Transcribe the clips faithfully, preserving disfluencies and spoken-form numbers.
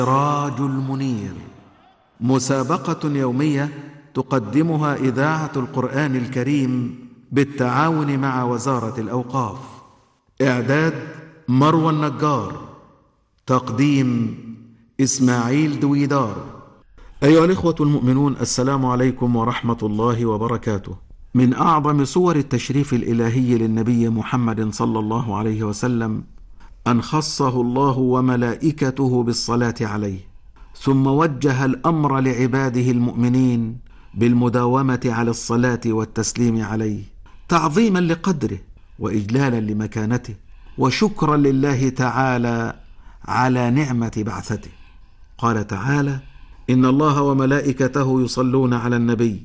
السراج المنير، مسابقة يومية تقدمها إذاعة القرآن الكريم بالتعاون مع وزارة الأوقاف. إعداد مروى النجار، تقديم إسماعيل دويدار. أيها الإخوة المؤمنون، السلام عليكم ورحمة الله وبركاته. من أعظم صور التشريف الإلهي للنبي محمد صلى الله عليه وسلم أن خصه الله وملائكته بالصلاة عليه، ثم وجه الأمر لعباده المؤمنين بالمداومة على الصلاة والتسليم عليه، تعظيما لقدره وإجلالا لمكانته وشكرا لله تعالى على نعمة بعثته. قال تعالى: إن الله وملائكته يصلون على النبي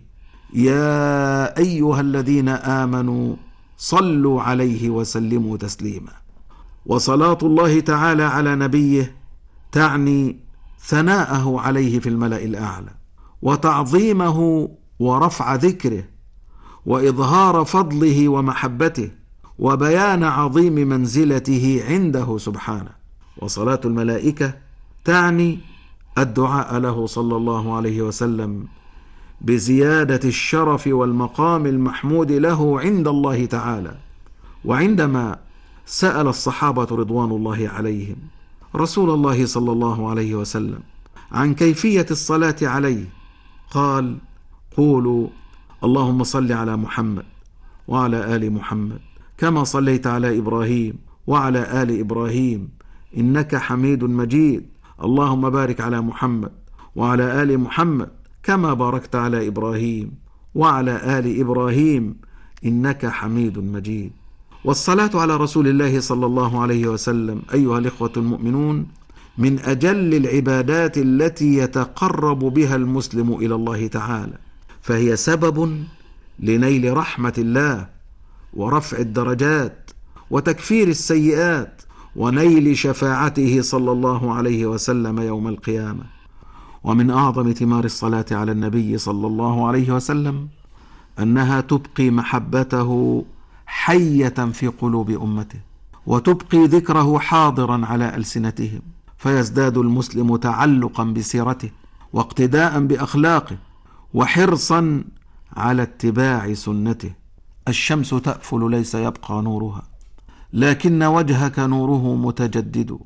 يا أيها الذين آمنوا صلوا عليه وسلموا تسليما. وصلاة الله تعالى على نبيه تعني ثناءه عليه في الملأ الأعلى، وتعظيمه ورفع ذكره، وإظهار فضله ومحبته، وبيان عظيم منزلته عنده سبحانه. وصلاة الملائكة تعني الدعاء له صلى الله عليه وسلم بزيادة الشرف والمقام المحمود له عند الله تعالى. وعندما سأل الصحابة رضوان الله عليهم رسول الله صلى الله عليه وسلم عن كيفية الصلاة عليه، قال: قولوا اللهم صل على محمد وعلى آل محمد كما صليت على إبراهيم وعلى آل إبراهيم إنك حميد مجيد، اللهم بارك على محمد وعلى آل محمد كما باركت على إبراهيم وعلى آل إبراهيم إنك حميد مجيد. والصلاة على رسول الله صلى الله عليه وسلم أيها الإخوة المؤمنون من أجل العبادات التي يتقرب بها المسلم إلى الله تعالى، فهي سبب لنيل رحمة الله ورفع الدرجات وتكفير السيئات ونيل شفاعته صلى الله عليه وسلم يوم القيامة. ومن أعظم ثمار الصلاة على النبي صلى الله عليه وسلم أنها تبقي محبته حية في قلوب أمته، وتبقي ذكره حاضرا على ألسنتهم، فيزداد المسلم تعلقا بسيرته واقتداء بأخلاقه وحرصا على اتباع سنته. الشمس تأفل ليس يبقى نورها، لكن وجهك نوره متجدد.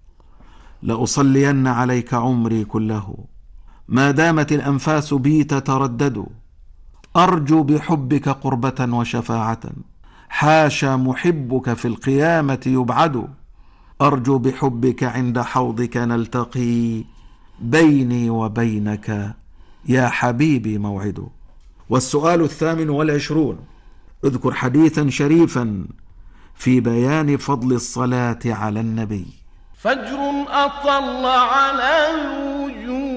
لأصلين عليك عمري كله ما دامت الأنفاس بي تتردد، أرجو بحبك قربة وشفاعة، حاشا محبك في القيامة يبعد، أرجو بحبك عند حوضك نلتقي، بيني وبينك يا حبيبي موعد. والسؤال الثامن والعشرون: اذكر حديثا شريفا في بيان فضل الصلاة على النبي. فجر أطل على الوجود